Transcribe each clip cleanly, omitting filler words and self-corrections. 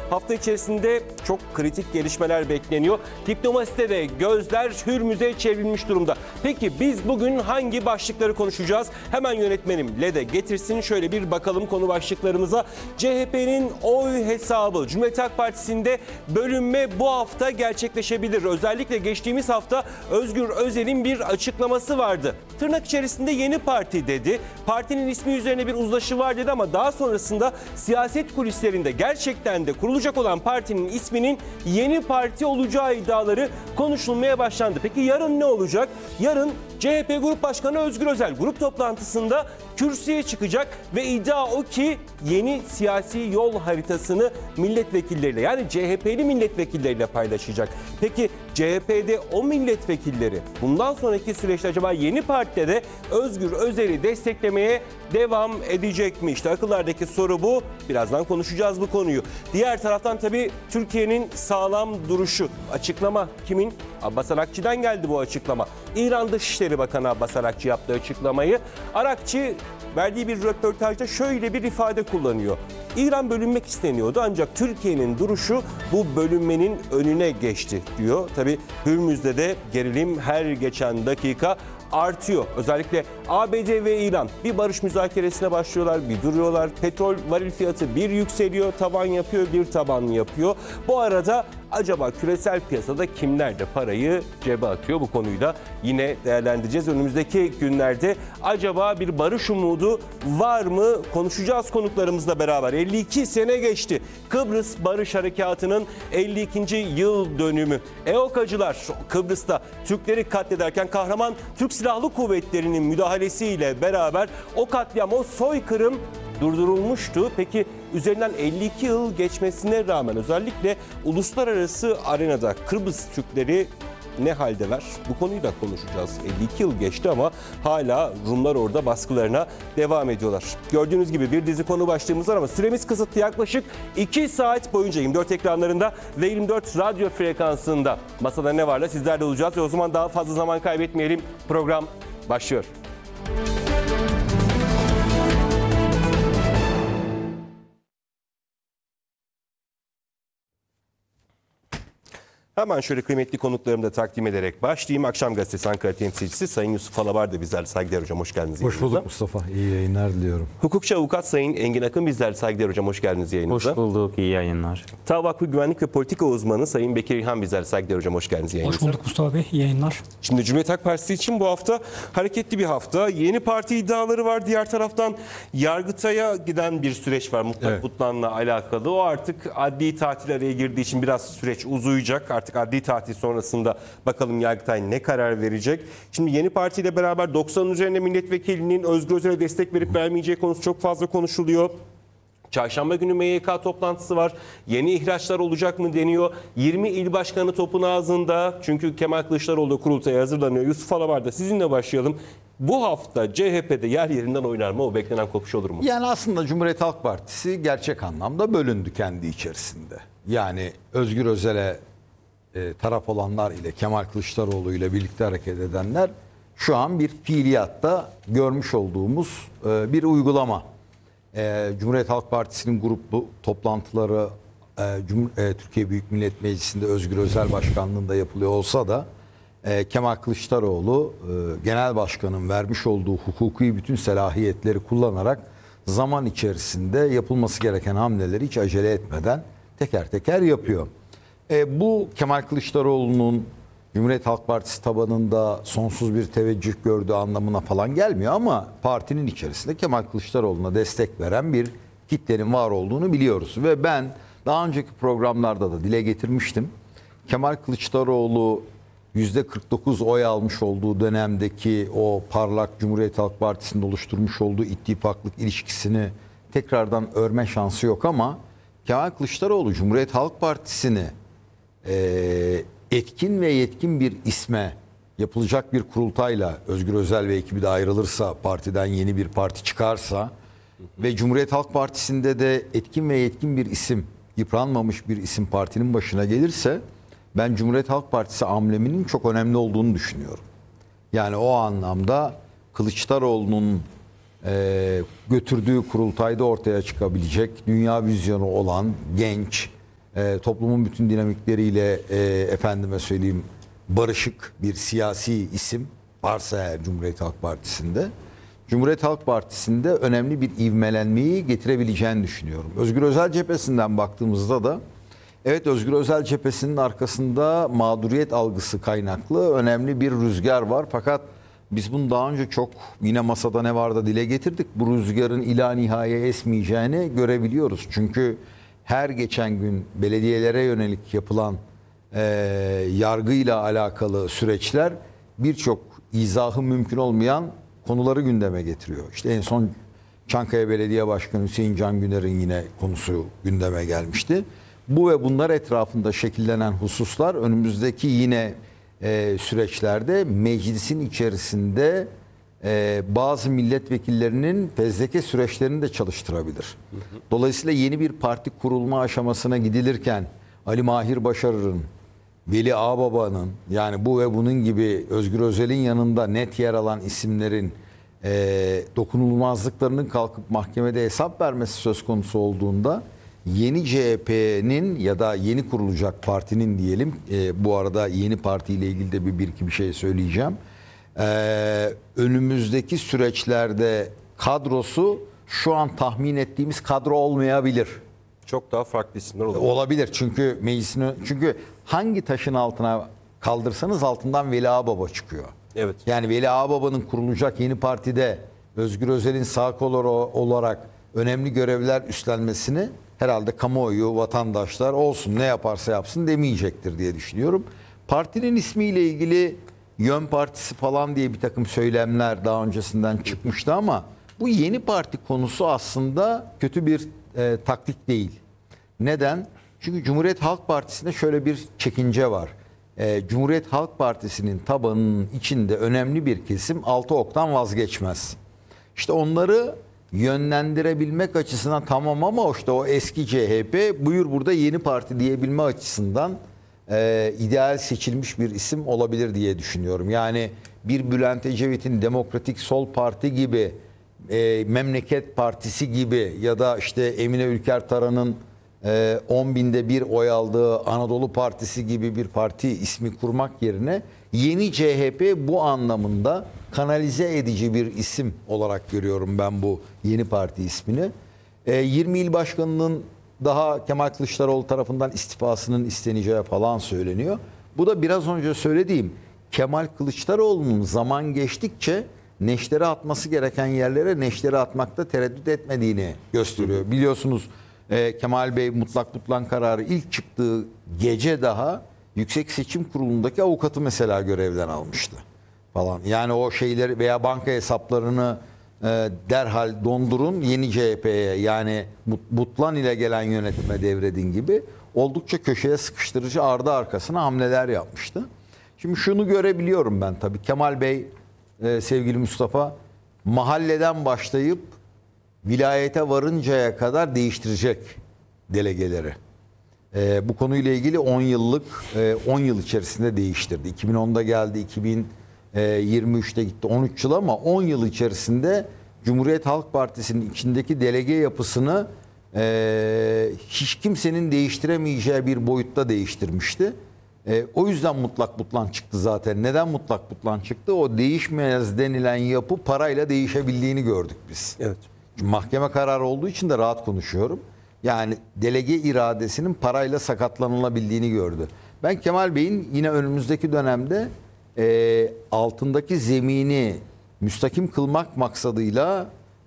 Hafta içerisinde çok kritik gelişmeler bekleniyor. Diplomaside de gözler Hürmüz'e çevrilmiş durumda. Peki biz bugün hangi başlıkları konuşacağız? Hemen yönetmenim Lede getirsin, şöyle bir bakalım konu başlıklarımıza. CHP'nin oy hesabı. Cumhuriyet Halk Partisi'nde bölünme bu hafta gerçekleşebilir. Özellikle geçtiğimiz hafta Özgür Özel'in bir açıklaması vardı. Tırnak içerisinde yeni parti dedi. Partinin ismi üzerine bir uzlaşı var dedi ama daha sonrasında siyaset kulislerinde gerçekten de kurulacak olan partinin isminin yeni parti olacağı iddiaları konuşulmaya başlandı. Peki yarın ne olacak? Yarın CHP Grup Başkanı Özgür Özel grup toplantısında kürsüye çıkacak ve iddia o ki yeni siyasi yol haritasını milletvekilleriyle, yani CHP'li milletvekilleriyle paylaşacak. Peki CHP'de o milletvekilleri bundan sonraki süreçte acaba yeni partide de Özgür Özel'i desteklemeye devam edecek mi? İşte akıllardaki soru bu. Birazdan konuşacağız bu konuyu. Diğer taraftan tabii Türkiye'nin sağlam duruşu. Açıklama kimin? Abbas Arakçı'dan geldi bu açıklama. İran Dışişleri Bakanı Abbas Arakçı yaptığı açıklamayı. Arakçı verdiği bir röportajda şöyle bir ifade kullanıyor. İran bölünmek isteniyordu ancak Türkiye'nin duruşu bu bölünmenin önüne geçti diyor. Tabii Hürmüz'de de gerilim her geçen dakika artıyor. Özellikle ABD ve İran bir barış müzakeresine başlıyorlar, bir duruyorlar. Petrol varil fiyatı bir yükseliyor, tavan yapıyor, bir taban yapıyor. Bu arada acaba küresel piyasada kimler de parayı cebe atıyor? Bu konuyu da yine değerlendireceğiz. Önümüzdeki günlerde acaba bir barış umudu var mı? Konuşacağız konuklarımızla beraber. 52 sene geçti. Kıbrıs Barış Harekatı'nın 52. yıl dönümü. EOKA'cılar Kıbrıs'ta Türkleri katlederken kahraman Türk Silahlı Kuvvetleri'nin müdahalesiyle beraber o katliam, o soykırım durdurulmuştu. Peki üzerinden 52 yıl geçmesine rağmen özellikle uluslararası arenada Kıbrıs Türkleri ne haldeler? Bu konuyu da konuşacağız. 52 yıl geçti ama hala Rumlar orada baskılarına devam ediyorlar. Gördüğünüz gibi bir dizi konu başlığımız var ama süremiz kısıtlı. Yaklaşık 2 saat boyunca 24 ekranlarında ve 24 radyo frekansında Masada Ne Var'la sizlerle olacağız. Ve o zaman daha fazla zaman kaybetmeyelim. Program başlıyor. Hemen şöyle kıymetli konuklarımı da takdim ederek başlayayım. Akşam Gazetesi Ankara temsilcisi Sayın Yusuf Alavar da bizlerle. Saygıdeğer hocam, hoş geldiniz. Hoş bulduk Mustafa. İyi yayınlar diliyorum. Hukukçu avukat Sayın Engin Akın bizlerle. Saygıdeğer hocam, hoş geldiniz yayınımıza. Hoş bulduk, iyi yayınlar. TAV Vakfı Güvenlik ve Politika Uzmanı Sayın Bekir İlhan bizlerle. Saygıdeğer hocam, hoş geldiniz yayınımıza. Hoş bulduk Mustafa Bey, iyi yayınlar. Şimdi Cumhuriyet Halk Partisi için bu hafta hareketli bir hafta. Yeni parti iddiaları var. Diğer taraftan Yargıtay'a giden bir süreç var Mutlak Butlan'la alakalı. O artık adli tatil araya girdiği için biraz süreç uzayacak. Artık adli tatil sonrasında bakalım Yargıtay ne karar verecek. Şimdi yeni partiyle beraber 90'ın üzerinde milletvekilinin Özgür Özel'e destek verip vermeyeceği konusu çok fazla konuşuluyor. Çarşamba günü MYK toplantısı var. Yeni ihraçlar olacak mı deniyor. 20 il başkanı topun ağzında. Çünkü Kemal Kılıçdaroğlu kurultaya hazırlanıyor. Yusuf Alavar'da sizinle başlayalım. Bu hafta CHP'de yer yerinden oynar mı? O beklenen kopuş olur mu? Yani aslında Cumhuriyet Halk Partisi gerçek anlamda bölündü kendi içerisinde. Yani Özgür Özel'e taraf olanlar ile Kemal Kılıçdaroğlu ile birlikte hareket edenler şu an bir fiiliyatta görmüş olduğumuz bir uygulama. Cumhuriyet Halk Partisi'nin grup toplantıları Türkiye Büyük Millet Meclisi'nde Özgür Özel başkanlığında yapılıyor olsa da Kemal Kılıçdaroğlu genel başkanın vermiş olduğu hukuki bütün selahiyetleri kullanarak zaman içerisinde yapılması gereken hamleleri hiç acele etmeden teker teker yapıyor. Bu Kemal Kılıçdaroğlu'nun Cumhuriyet Halk Partisi tabanında sonsuz bir teveccüh gördüğü anlamına falan gelmiyor ama partinin içerisinde Kemal Kılıçdaroğlu'na destek veren bir kitlenin var olduğunu biliyoruz. Ve ben daha önceki programlarda da dile getirmiştim. Kemal Kılıçdaroğlu %49 oy almış olduğu dönemdeki o parlak Cumhuriyet Halk Partisi'nin oluşturmuş olduğu ittifaklık ilişkisini tekrardan örme şansı yok ama Kemal Kılıçdaroğlu Cumhuriyet Halk Partisi'ni etkin ve yetkin bir isme yapılacak bir kurultayla Özgür Özel ve ekibi de ayrılırsa, partiden yeni bir parti çıkarsa ve Cumhuriyet Halk Partisi'nde de etkin ve yetkin bir isim, yıpranmamış bir isim partinin başına gelirse ben Cumhuriyet Halk Partisi ambleminin çok önemli olduğunu düşünüyorum. Yani o anlamda Kılıçdaroğlu'nun götürdüğü kurultayda ortaya çıkabilecek dünya vizyonu olan genç, toplumun bütün dinamikleriyle efendime söyleyeyim barışık bir siyasi isim varsa eğer Cumhuriyet Halk Partisi'nde, Cumhuriyet Halk Partisi'nde önemli bir ivmelenmeyi getirebileceğini düşünüyorum. Özgür Özel cephesinden baktığımızda da evet, Özgür Özel cephesinin arkasında mağduriyet algısı kaynaklı önemli bir rüzgar var. Fakat biz bunu daha önce çok yine masada ne var da dile getirdik. Bu rüzgarın ila nihaya esmeyeceğini görebiliyoruz. Çünkü her geçen gün belediyelere yönelik yapılan yargıyla alakalı süreçler birçok izahı mümkün olmayan konuları gündeme getiriyor. İşte en son Çankaya Belediye Başkanı Hüseyin Can Güner'in yine konusu gündeme gelmişti. Bu ve bunlar etrafında şekillenen hususlar önümüzdeki yine süreçlerde meclisin içerisinde bazı milletvekillerinin fezleke süreçlerini de çalıştırabilir. Dolayısıyla yeni bir parti kurulma aşamasına gidilirken Ali Mahir Başarır'ın, Veli Ağbaba'nın, yani bu ve bunun gibi Özgür Özel'in yanında net yer alan isimlerin dokunulmazlıklarının kalkıp mahkemede hesap vermesi söz konusu olduğunda yeni CHP'nin ya da yeni kurulacak partinin diyelim, bu arada yeni partiyle ilgili de bir iki şey söyleyeceğim. Önümüzdeki süreçlerde kadrosu şu an tahmin ettiğimiz kadro olmayabilir. Çok daha farklı isimler olabilir. Olabilir çünkü hangi taşın altına kaldırsanız altından Veli Ağbaba çıkıyor. Evet. Yani Veli Ağbaba'nın kurulacak yeni partide Özgür Özel'in sağ kolu olarak önemli görevler üstlenmesini herhalde kamuoyu, vatandaşlar olsun ne yaparsa yapsın demeyecektir diye düşünüyorum. Partinin ismiyle ilgili Yön Partisi falan diye bir takım söylemler daha öncesinden çıkmıştı ama bu yeni parti konusu aslında kötü bir taktik değil. Neden? Çünkü Cumhuriyet Halk Partisi'nde şöyle bir çekince var. Cumhuriyet Halk Partisi'nin tabanının içinde önemli bir kesim 6 oktan vazgeçmez. İşte onları yönlendirebilmek açısından tamam ama işte o eski CHP buyur burada yeni parti diyebilme açısından ideal seçilmiş bir isim olabilir diye düşünüyorum. Yani bir Bülent Ecevit'in Demokratik Sol Parti gibi, Memleket Partisi gibi ya da işte Emine Ülker Taran'ın 10 binde bir oy aldığı Anadolu Partisi gibi bir parti ismi kurmak yerine yeni CHP bu anlamında kanalize edici bir isim olarak görüyorum ben bu yeni parti ismini. 20 il başkanının daha Kemal Kılıçdaroğlu tarafından istifasının isteneceği falan söyleniyor. Bu da biraz önce söylediğim Kemal Kılıçdaroğlu'nun zaman geçtikçe neşteri atması gereken yerlere neşteri atmakta tereddüt etmediğini gösteriyor. Biliyorsunuz Kemal Bey mutlak kararı ilk çıktığı gece daha Yüksek Seçim Kurulu'ndaki avukatı mesela görevden almıştı falan. Yani o şeyleri veya banka hesaplarını derhal dondurun yeni CHP'ye, yani Butlan ile gelen yönetime devredin gibi oldukça köşeye sıkıştırıcı ardı arkasına hamleler yapmıştı. Şimdi şunu görebiliyorum ben tabii. Kemal Bey, sevgili Mustafa, mahalleden başlayıp vilayete varıncaya kadar değiştirecek delegeleri. Bu konuyla ilgili 10 yıl içerisinde değiştirdi. 2010'da geldi, 2023'te gitti, 13 yıl, ama 10 yıl içerisinde Cumhuriyet Halk Partisi'nin içindeki delege yapısını hiç kimsenin değiştiremeyeceği bir boyutta değiştirmişti. O yüzden mutlak butlan çıktı zaten. Neden mutlak butlan çıktı? O değişmez denilen yapı parayla değişebildiğini gördük biz. Evet. Mahkeme kararı olduğu için de rahat konuşuyorum. Yani delege iradesinin parayla sakatlanılabildiğini gördü. Ben Kemal Bey'in yine önümüzdeki dönemde altındaki zemini müstakim kılmak maksadıyla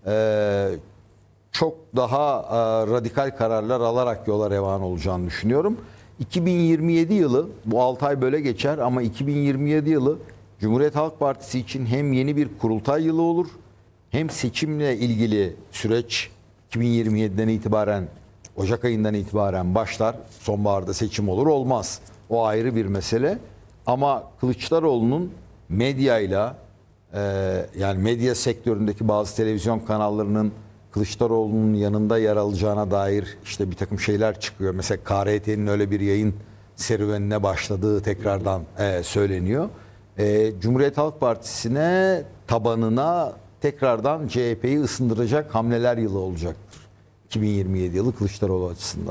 çok daha radikal kararlar alarak yola revan olacağını düşünüyorum. 2027 yılı, bu 6 ay böyle geçer ama 2027 yılı Cumhuriyet Halk Partisi için hem yeni bir kurultay yılı olur, hem seçimle ilgili süreç 2027'den itibaren, Ocak ayından itibaren başlar. Sonbaharda seçim olur olmaz. O ayrı bir mesele. Ama Kılıçdaroğlu'nun medyayla, yani medya sektöründeki bazı televizyon kanallarının Kılıçdaroğlu'nun yanında yer alacağına dair işte bir takım şeyler çıkıyor. Mesela KRT'nin öyle bir yayın serüvenine başladığı tekrardan söyleniyor. Cumhuriyet Halk Partisi'ne, tabanına tekrardan CHP'yi ısındıracak hamleler yılı olacaktır. 2027 yılı Kılıçdaroğlu açısından.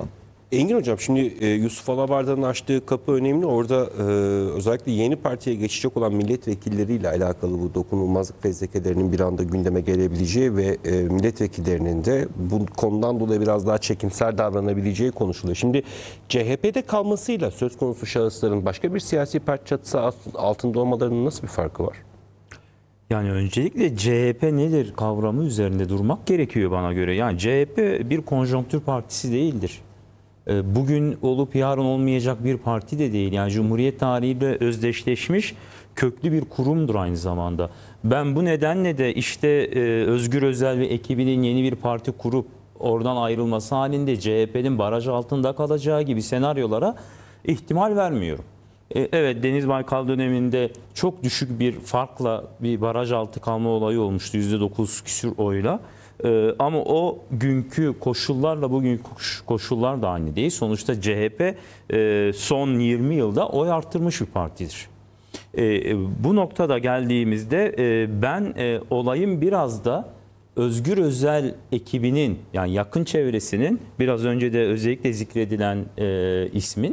Engin Hocam, şimdi Yusuf Alabar'dan açtığı kapı önemli. Orada özellikle yeni partiye geçecek olan milletvekilleriyle alakalı bu dokunulmazlık fezlekelerinin bir anda gündeme gelebileceği ve milletvekillerinin de bu konudan dolayı biraz daha çekimser davranabileceği konuşuluyor. Şimdi CHP'de kalmasıyla söz konusu şahısların başka bir siyasi parti çatısı altında olmalarının nasıl bir farkı var? Yani öncelikle CHP nedir kavramı üzerinde durmak gerekiyor bana göre. Yani CHP bir konjonktür partisi değildir. Bugün olup yarın olmayacak bir parti de değil. Yani Cumhuriyet tarihiyle özdeşleşmiş köklü bir kurumdur aynı zamanda. Ben bu nedenle de işte Özgür Özel ve ekibinin yeni bir parti kurup oradan ayrılması halinde CHP'nin baraj altında kalacağı gibi senaryolara ihtimal vermiyorum. Evet, Deniz Baykal döneminde çok düşük bir farkla bir baraj altı kalma olayı olmuştu. %9 küsür oyla. Ama o günkü koşullarla bugünkü koşullar da aynı değil. Sonuçta CHP son 20 yılda oy arttırmış bir partidir. Bu noktada geldiğimizde ben olayın biraz da Özgür Özel ekibinin, yani yakın çevresinin, biraz önce de özellikle zikredilen ismin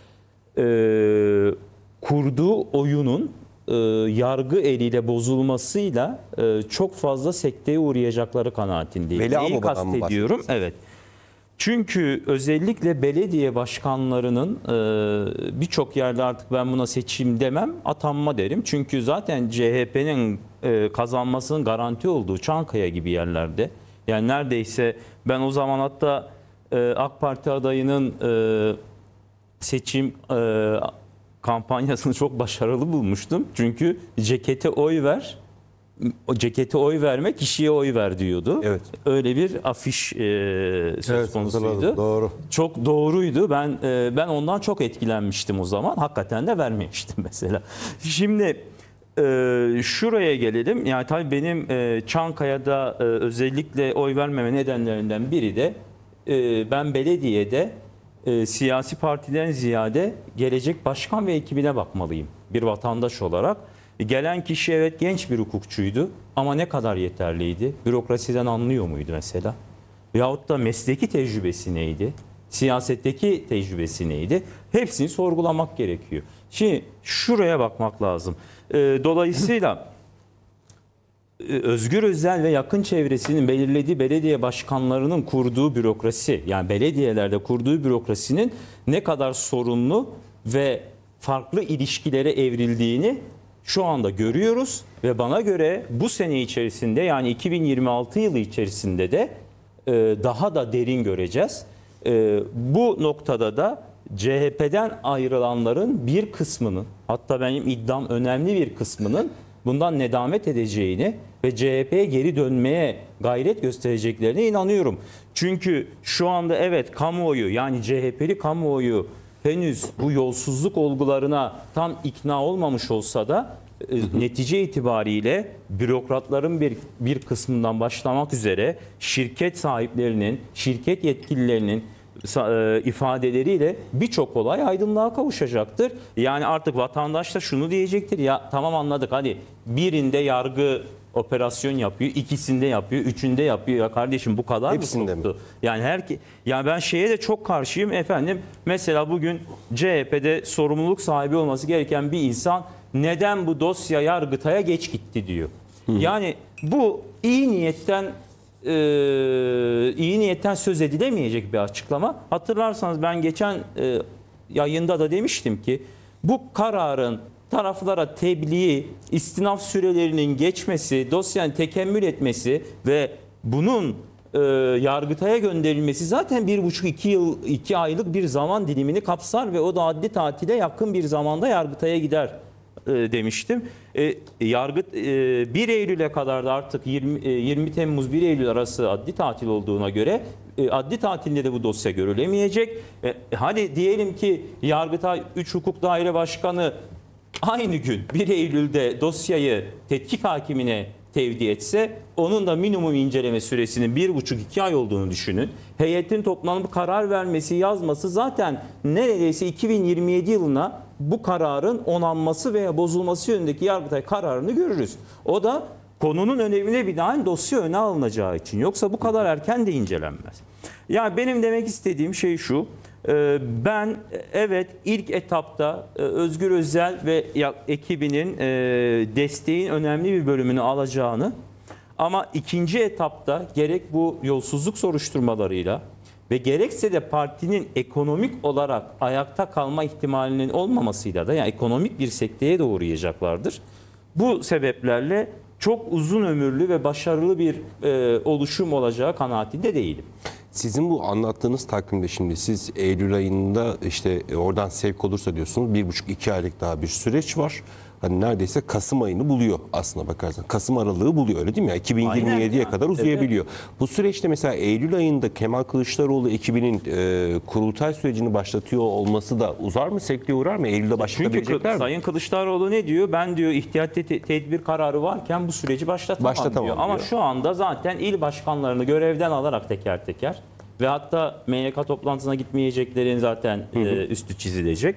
kurduğu oyunun yargı eliyle bozulmasıyla çok fazla sekteye uğrayacakları kanaatindeyim. Veli Neyi Ağbaba'dan mı kastediyorum? Evet. Çünkü özellikle belediye başkanlarının birçok yerde, artık ben buna seçim demem, atanma derim. Çünkü zaten CHP'nin kazanmasının garanti olduğu Çankaya gibi yerlerde, yani neredeyse ben o zaman hatta AK Parti adayının seçim kampanyasını çok başarılı bulmuştum. Çünkü cekete oy ver, o cekete oy verme kişiye oy ver diyordu. Evet. Öyle bir afiş söz konusuydu. Doğru. Çok doğruydu. Ben ondan çok etkilenmiştim o zaman. Hakikaten de vermemiştim mesela. Şimdi şuraya gelelim. Yani tabii benim Çankaya'da özellikle oy vermeme nedenlerinden biri de ben belediyede siyasi partiden ziyade gelecek başkan ve ekibine bakmalıyım bir vatandaş olarak. Gelen kişi evet genç bir hukukçuydu ama ne kadar yeterliydi? Bürokrasiden anlıyor muydu mesela? Veyahut da mesleki tecrübesi neydi? Siyasetteki tecrübesi neydi? Hepsini sorgulamak gerekiyor. Şimdi şuraya bakmak lazım. Dolayısıyla Özgür Özel ve yakın çevresinin belirlediği belediye başkanlarının kurduğu bürokrasi, yani belediyelerde kurduğu bürokrasinin ne kadar sorunlu ve farklı ilişkilere evrildiğini şu anda görüyoruz ve bana göre bu sene içerisinde, yani 2026 yılı içerisinde de daha da derin göreceğiz. Bu noktada da CHP'den ayrılanların bir kısmının, hatta benim iddiam önemli bir kısmının bundan nedamet edeceğini ve CHP'ye geri dönmeye gayret göstereceklerine inanıyorum. Çünkü şu anda evet kamuoyu, yani CHP'li kamuoyu henüz bu yolsuzluk olgularına tam ikna olmamış olsa da netice itibariyle bürokratların bir kısmından başlamak üzere şirket sahiplerinin, şirket yetkililerinin ifadeleriyle birçok olay aydınlığa kavuşacaktır. Yani artık vatandaş da şunu diyecektir: ya tamam, anladık, hadi birinde yargı operasyon yapıyor, ikisinde yapıyor, üçünde yapıyor, ya kardeşim bu kadar hepsinde mı soktu? Yani yani ben şeye de çok karşıyım efendim. Mesela bugün CHP'de sorumluluk sahibi olması gereken bir insan neden bu dosya Yargıtay'a geç gitti diyor. Yani bu iyi niyetten söz edilemeyecek bir açıklama. Hatırlarsanız ben geçen yayında da demiştim ki bu kararın taraflara tebliği, istinaf sürelerinin geçmesi, dosyanın tekemmül etmesi ve bunun Yargıtay'a gönderilmesi zaten 1,5-2 yıl, 2 aylık bir zaman dilimini kapsar ve o da adli tatile yakın bir zamanda Yargıtay'a gider demiştim. 1 Eylül'e kadar da artık 20 Temmuz 1 Eylül arası adli tatil olduğuna göre adli tatilinde de bu dosya görülemeyecek. Hadi diyelim ki Yargıtay 3 Hukuk Daire Başkanı aynı gün 1 Eylül'de dosyayı tetkik hakimine tevdi etse, onun da minimum inceleme süresinin 1,5-2 ay olduğunu düşünün. Heyetin toplanıp karar vermesi, yazması zaten neredeyse 2027 yılına bu kararın onanması veya bozulması yönündeki Yargıtay kararını görürüz. O da konunun önemine binaen dosya öne alınacağı için. Yoksa bu kadar erken de incelenmez. Yani benim demek istediğim şey şu: Ben evet ilk etapta Özgür Özel ve ekibinin desteğin önemli bir bölümünü alacağını, ama ikinci etapta gerek bu yolsuzluk soruşturmalarıyla ve gerekse de partinin ekonomik olarak ayakta kalma ihtimalinin olmamasıyla da, yani ekonomik bir sekteye de uğrayacaklardır. Bu sebeplerle çok uzun ömürlü ve başarılı bir oluşum olacağı kanaatinde değilim. Sizin bu anlattığınız takvimde şimdi siz Eylül ayında işte oradan sevk olursa diyorsunuz 1,5-2 aylık daha bir süreç var. Hani neredeyse Kasım ayını buluyor aslına bakarsan. Kasım aralığı buluyor, öyle değil mi? 2027'ye kadar uzayabiliyor. Evet. Bu süreçte mesela Eylül ayında Kemal Kılıçdaroğlu ekibinin kurultay sürecini başlatıyor olması da uzar mı? Sekteye uğrar mı? Eylül'de başlatabilecekler mi? Çünkü Sayın Kılıçdaroğlu ne diyor? Ben diyor ihtiyati tedbir kararı varken bu süreci başlatamam diyor. Ama şu anda zaten il başkanlarını görevden alarak teker teker ve hatta MYK toplantısına gitmeyeceklerin zaten üstü çizilecek.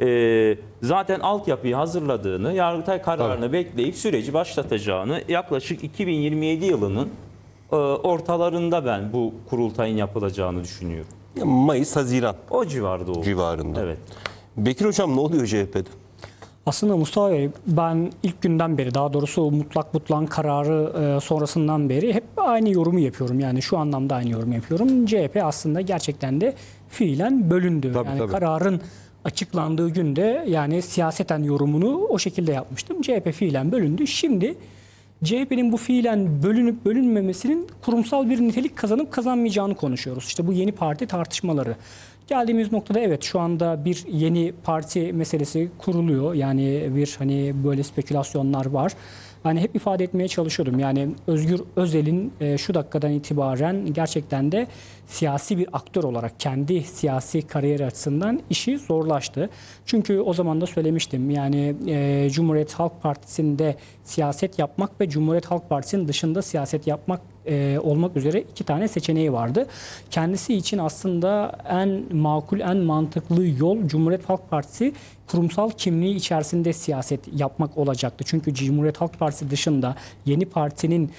Zaten altyapıyı hazırladığını, Yargıtay kararını bekleyip süreci başlatacağını, yaklaşık 2027 yılının ortalarında ben bu kurultayın yapılacağını düşünüyorum. Mayıs, Haziran. O civarda olur. Civarında. Evet. Bekir Hocam, ne oluyor CHP'de? Aslında Mustafa Bey, ben ilk günden beri, daha doğrusu mutlak kararı sonrasından beri hep aynı yorumu yapıyorum. Yani şu anlamda aynı yorum yapıyorum. CHP aslında gerçekten de fiilen bölündü. Tabii. Kararın açıklandığı günde yani siyaseten yorumunu o şekilde yapmıştım. CHP fiilen bölündü. Şimdi CHP'nin bu fiilen bölünüp bölünmemesinin kurumsal bir nitelik kazanıp kazanmayacağını konuşuyoruz. İşte bu yeni parti tartışmaları. Geldiğimiz noktada evet, şu anda bir yeni parti meselesi kuruluyor. Yani bir böyle spekülasyonlar var. Hani hep ifade etmeye çalışıyordum. Yani Özgür Özel'in şu dakikadan itibaren gerçekten de siyasi bir aktör olarak kendi siyasi kariyeri açısından işi zorlaştı. Çünkü o zaman da söylemiştim. Yani Cumhuriyet Halk Partisi'nde siyaset yapmak ve Cumhuriyet Halk Partisi'nin dışında siyaset yapmak olmak üzere iki tane seçeneği vardı. Kendisi için aslında en makul, en mantıklı yol Cumhuriyet Halk Partisi kurumsal kimliği içerisinde siyaset yapmak olacaktı. Çünkü Cumhuriyet Halk Partisi dışında yeni partinin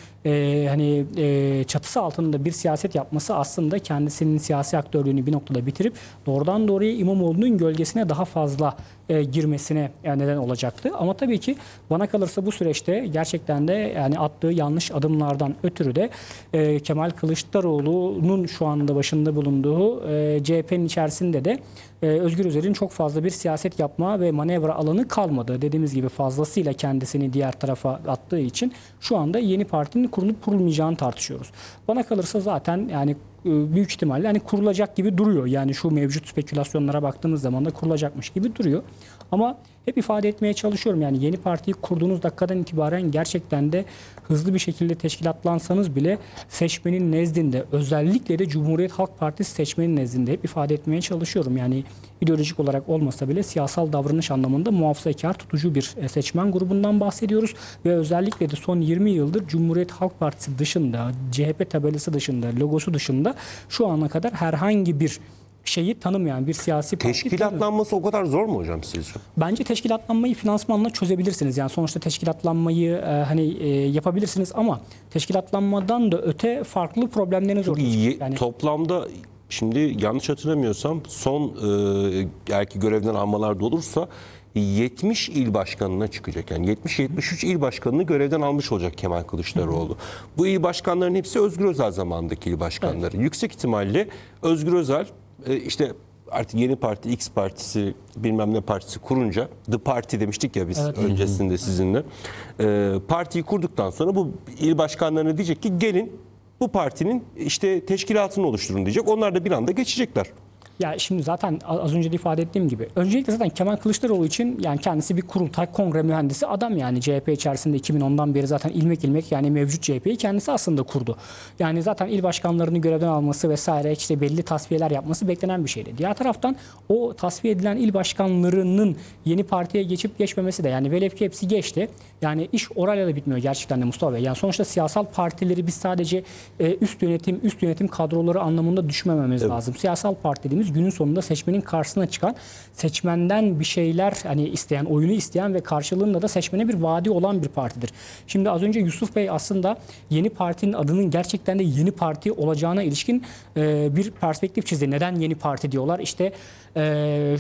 çatısı altında bir siyaset yapması aslında kendisinin siyasi aktörlüğünü bir noktada bitirip doğrudan doğruya İmamoğlu'nun gölgesine daha fazla girmesine neden olacaktı. Ama tabii ki bana kalırsa bu süreçte gerçekten de yani attığı yanlış adımlardan ötürü de Kemal Kılıçdaroğlu'nun şu anda başında bulunduğu CHP'nin içerisinde de Özgür Özel'in çok fazla bir siyaset yapma ve manevra alanı kalmadı. Dediğimiz gibi fazlasıyla kendisini diğer tarafa attığı için şu anda yeni partinin kurulup kurulmayacağını tartışıyoruz. Bana kalırsa zaten yani büyük ihtimalle kurulacak gibi duruyor. Yani şu mevcut spekülasyonlara baktığımız zaman da kurulacakmış gibi duruyor. Ama hep ifade etmeye çalışıyorum. Yani yeni partiyi kurduğunuz dakikadan itibaren gerçekten de hızlı bir şekilde teşkilatlansanız bile seçmenin nezdinde, özellikle de Cumhuriyet Halk Partisi seçmenin nezdinde hep ifade etmeye çalışıyorum. Yani ideolojik olarak olmasa bile siyasal davranış anlamında muhafazakar, tutucu bir seçmen grubundan bahsediyoruz. Ve özellikle de son 20 yıldır Cumhuriyet Halk Partisi dışında, CHP tabelası dışında, logosu dışında şu ana kadar herhangi bir şeyi tanımayan bir siyasi parti. Teşkilatlanması o kadar zor mu hocam sizce? Bence teşkilatlanmayı finansmanla çözebilirsiniz. Yani sonuçta teşkilatlanmayı yapabilirsiniz ama teşkilatlanmadan da öte farklı problemleriniz ortaya çıkıyor. Toplamda şimdi yanlış hatırlamıyorsam son eğer ki görevden almalarda olursa 70 il başkanına çıkacak. Yani 70-73 il başkanını görevden almış olacak Kemal Kılıçdaroğlu. Bu il başkanlarının hepsi Özgür Özel zamanındaki il başkanları. Evet. Yüksek ihtimalle Özgür Özel işte artık yeni parti, X partisi, bilmem ne partisi kurunca, The Party demiştik ya biz öncesinde sizinle. Partiyi kurduktan sonra bu il başkanlarına diyecek ki gelin bu partinin işte teşkilatını oluşturun diyecek. Onlar da bir anda geçecekler. Ya şimdi zaten az önce de ifade ettiğim gibi öncelikle zaten Kemal Kılıçdaroğlu için yani kendisi bir kurultay kongre mühendisi adam, yani CHP içerisinde 2010'dan beri zaten ilmek yani mevcut CHP'yi kendisi aslında kurdu. Yani zaten il başkanlarını görevden alması vesaire işte belli tasfiyeler yapması beklenen bir şeydi. Diğer taraftan o tasfiye edilen il başkanlarının yeni partiye geçip geçmemesi de yani velev ki hepsi geçti. Yani iş orayla da bitmiyor gerçekten de Mustafa Bey. Yani sonuçta siyasal partileri biz sadece üst yönetim kadroları anlamında düşmememiz lazım. Siyasal parti dediğimiz dediğimiz günün sonunda seçmenin karşısına çıkan, seçmenden bir şeyler hani isteyen, oyunu isteyen ve karşılığında da seçmene bir vaadi olan bir partidir. Şimdi az önce Yusuf Bey aslında yeni partinin adının gerçekten de Yeni Parti olacağına ilişkin bir perspektif çizdi. Neden Yeni Parti diyorlar? İşte